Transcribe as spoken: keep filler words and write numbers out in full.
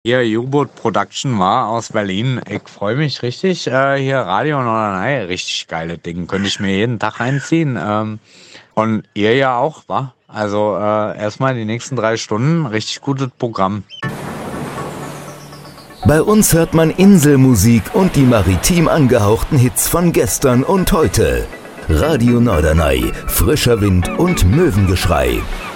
Hier U-Boot Production war aus Berlin. Ich freue mich richtig. Äh, hier Radio Norderney, richtig geile Ding. Könnte ich mir jeden Tag reinziehen. Ähm, und ihr ja auch, wa? Also äh, erstmal die nächsten drei Stunden richtig gutes Programm. Bei uns hört man Inselmusik und die maritim angehauchten Hits von gestern und heute. Radio Norderney, frischer Wind und Möwengeschrei.